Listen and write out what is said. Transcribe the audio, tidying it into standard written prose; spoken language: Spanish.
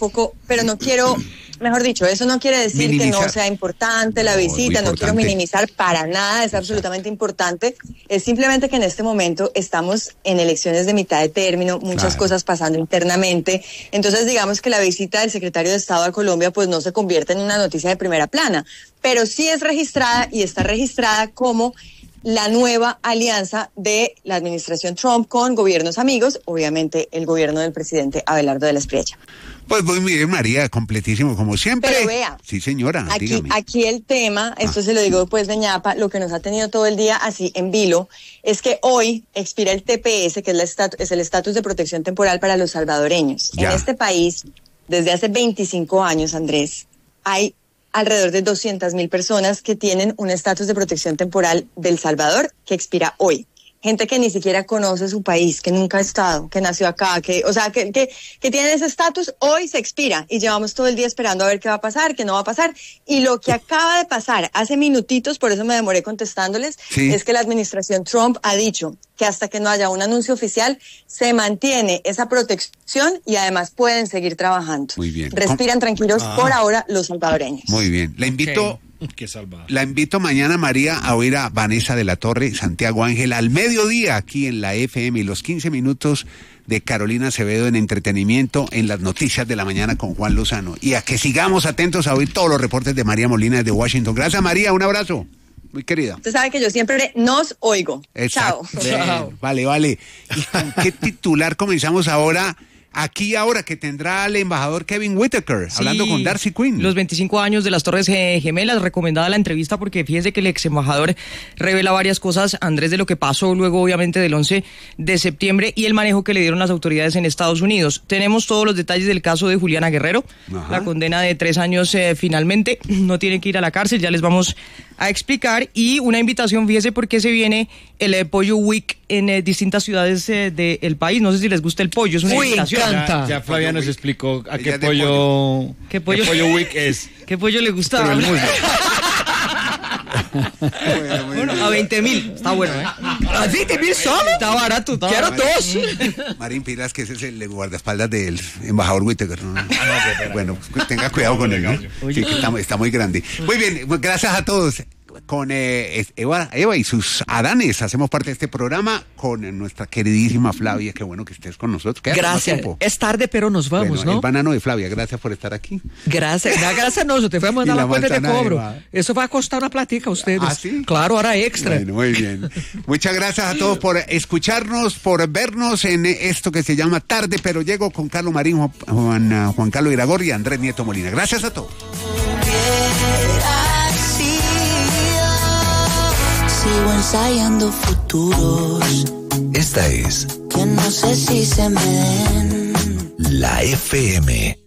tampoco, pero no quiero, mejor dicho, eso no quiere decir minimizar, que no sea importante la visita, no quiero minimizar para nada, es absolutamente importante, es simplemente que en este momento estamos en elecciones de mitad de término, muchas cosas pasando internamente, entonces digamos que la visita del secretario de Estado a Colombia pues no se convierte en una noticia de primera plana, pero sí es registrada y está registrada como la nueva alianza de la administración Trump con gobiernos amigos, obviamente el gobierno del presidente Abelardo de la Espriella. Pues muy bien, María, completísimo como siempre. Pero vea, sí señora, aquí el tema, esto se lo digo pues de ñapa, lo que nos ha tenido todo el día así en vilo, es que hoy expira el TPS, que es el estatus de protección temporal para los salvadoreños. Ya. En este país, desde hace 25 años, Andrés, hay alrededor de 200,000 personas que tienen un estatus de protección temporal del Salvador que expira hoy. Gente que ni siquiera conoce su país, que nunca ha estado, que nació acá, que tiene ese estatus, hoy se expira y llevamos todo el día esperando a ver qué va a pasar, qué no va a pasar. Y lo que acaba de pasar hace minutitos, por eso me demoré contestándoles, es que la administración Trump ha dicho que hasta que no haya un anuncio oficial se mantiene esa protección y además pueden seguir trabajando. Muy bien. Respiran tranquilos por ahora los salvadoreños. Muy bien. La invito mañana, María, a oír a Vanessa de la Torre y Santiago Ángel al mediodía aquí en la FM y los 15 minutos de Carolina Acevedo en entretenimiento en las noticias de la mañana con Juan Lozano. Y a que sigamos atentos a oír todos los reportes de María Molina desde Washington. Gracias, María. Un abrazo. Muy querida. Usted sabe que yo siempre nos oigo. Exacto. Chao. Vale. ¿Y con qué titular comenzamos ahora? Aquí ahora que tendrá el embajador Kevin Whitaker, hablando con Darcy Quinn. Los 25 años de las Torres Gemelas, recomendada la entrevista porque fíjese que el ex embajador revela varias cosas, Andrés, de lo que pasó luego obviamente del 11 de septiembre y el manejo que le dieron las autoridades en Estados Unidos. Tenemos todos los detalles del caso de Juliana Guerrero, la condena de 3 años finalmente, no tiene que ir a la cárcel, ya les vamos a explicar, y una invitación, fíjese por qué se viene el Pollo Week en distintas ciudades del país. No sé si les gusta el pollo, es una invitación. Ya Flavia nos explicó a qué pollo Week es. ¿Qué pollo le gusta? Pero el muslo. Bueno, a 20,000, está bueno, ¿eh? ¿A 20,000 solo? Está barato, quiero dos. Marín Pilas, que ese es el guardaespaldas del embajador Whitaker, ¿no? Bueno, pues tenga cuidado con él, ¿no? Sí, que está muy grande. Muy bien, gracias a todos. Con Eva y sus Adanes hacemos parte de este programa con nuestra queridísima Flavia. Qué bueno que estés con nosotros. Gracias. Es tarde, pero nos vamos, ¿no? El banano de Flavia, gracias por estar aquí. Gracias a nosotros. Te fuimos a dar la cuenta de cobro. Eso va a costar una platica a ustedes. ¿Ah, sí? Claro, ahora extra. Bueno, muy bien. Muchas gracias a todos por escucharnos, por vernos en esto que se llama Tarde, pero llego con Carlos Marín, Juan Carlos Iragorri y Andrés Nieto Molina. Gracias a todos. Sigo ensayando futuros. Esta es que no sé si se me den. La FM.